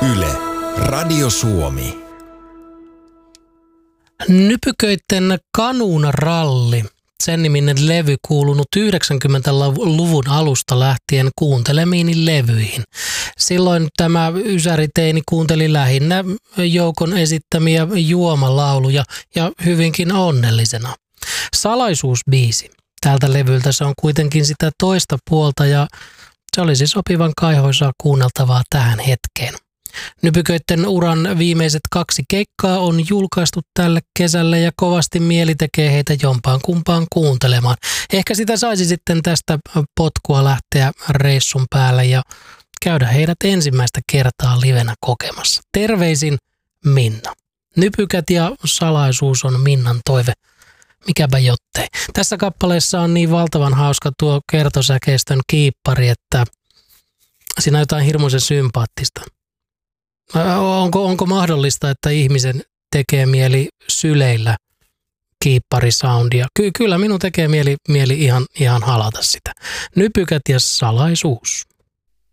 Yle, Radio Suomi. Nypyköitten kanuunaralli. Sen niminen levy kuulunut 90-luvun alusta lähtien kuuntelemiini levyihin. Silloin tämä ysäriteini kuunteli lähinnä joukon esittämiä juomalauluja ja hyvinkin onnellisena. Salaisuusbiisi. Tältä levyltä se on kuitenkin sitä toista puolta ja se olisi sopivan kaihoisaa kuunneltavaa tähän hetkeen. Nypyköitten uran viimeiset 2 keikkaa on julkaistu tälle kesälle ja kovasti mieli tekee heitä jompaan kumpaan kuuntelemaan. Ehkä sitä saisi sitten tästä potkua lähteä reissun päälle ja käydä heidät ensimmäistä kertaa livenä kokemassa. Terveisin Minna. Nypykät ja salaisuus on Minnan toive. Mikäpä jottei. Tässä kappaleessa on niin valtavan hauska tuo kertosäkeistön kiippari, että siinä on jotain hirmuisen sympaattista. Onko mahdollista, että ihmisen tekee mieli syleillä kiipparisoundia? Kyllä minun tekee mieli ihan halata sitä. Nypykät ja salaisuus.